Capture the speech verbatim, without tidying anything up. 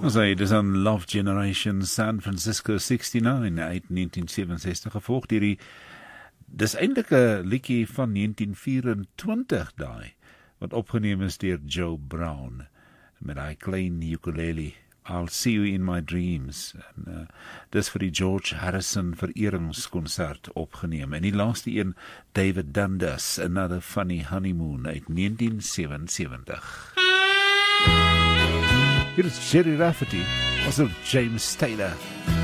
Ons sê, dis aan Love Generation San Francisco sixty-nine uit nineteen seventy-six gevolg deur die, dis eintlik 'n liedjie van nineteen twenty-four daai, wat opgeneem is deur Joe Brown, met hy klein ukulele, I'll See You in My Dreams, en uh, dis vir die George Harrison vereringskonsert opgeneem, en die laaste een, David Dundas, Another Funny Honeymoon uit nineteen seventy-seven. Hier is Jerry Rafferty, also James Taylor.